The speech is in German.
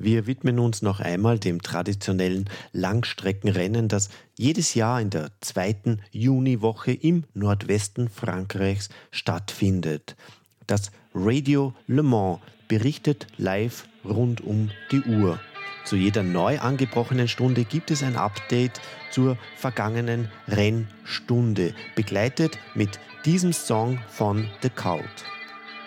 Wir widmen uns noch einmal dem traditionellen Langstreckenrennen, das jedes Jahr in der zweiten Juniwoche im Nordwesten Frankreichs stattfindet. Das Radio Le Mans berichtet live rund um die Uhr. Zu jeder neu angebrochenen Stunde gibt es ein Update zur vergangenen Rennstunde, begleitet mit diesem Song von The Cult.